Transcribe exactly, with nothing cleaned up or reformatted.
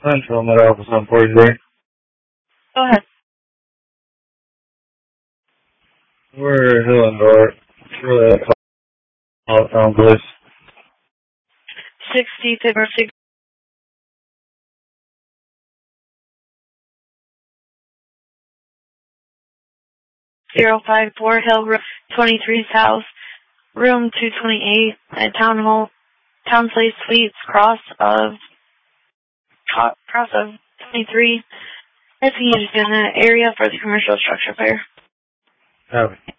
Central Med Office on forty-three. Go ahead. We're Hillendorf. It's really a call town place. sixty Fibber six. Zero five four Hill Road twenty-three South, room two twenty-eight at Town Hall, Town Place Suites, cross of cross of twenty-three. If you need in the area for the commercial structure fire. Copy.